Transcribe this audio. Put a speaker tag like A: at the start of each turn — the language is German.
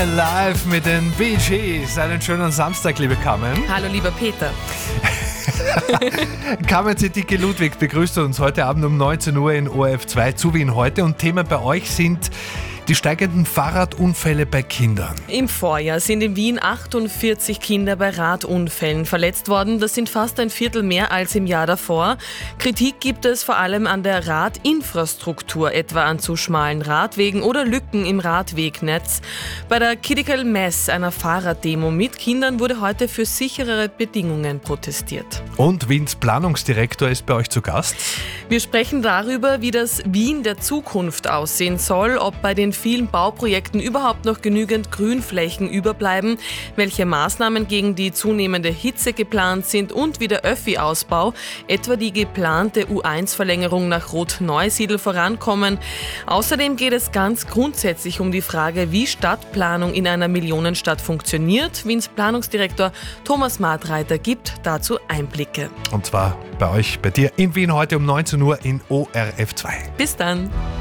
A: It Live mit den Bee Gees. Einen schönen Samstag, liebe Carmen.
B: Hallo, lieber Peter.
A: Carmen Zedicke Ludwig begrüßt uns heute Abend um 19 Uhr in ORF 2 zu Wien heute. Und Thema bei euch sind die steigenden Fahrradunfälle bei Kindern.
B: Im Vorjahr sind in Wien 48 Kinder bei Radunfällen verletzt worden. Das sind fast ein Viertel mehr als im Jahr davor. Kritik gibt es vor allem an der Radinfrastruktur, etwa an zu schmalen Radwegen oder Lücken im Radwegnetz. Bei der Critical Mass, einer Fahrraddemo mit Kindern, wurde heute für sicherere Bedingungen protestiert.
A: Und Wiens Planungsdirektor ist bei euch zu Gast.
B: Wir sprechen darüber, wie das Wien der Zukunft aussehen soll, ob bei den vielen Bauprojekten überhaupt noch genügend Grünflächen überbleiben, welche Maßnahmen gegen die zunehmende Hitze geplant sind und wie der Öffi-Ausbau, etwa die geplante U1-Verlängerung nach Rot-Neusiedl vorankommen. Außerdem geht es ganz grundsätzlich um die Frage, wie Stadtplanung in einer Millionenstadt funktioniert. Wiens Planungsdirektor Thomas Martreiter gibt dazu Einblicke.
A: Und zwar bei euch, bei dir in Wien heute um 19 Uhr in ORF 2.
B: Bis dann.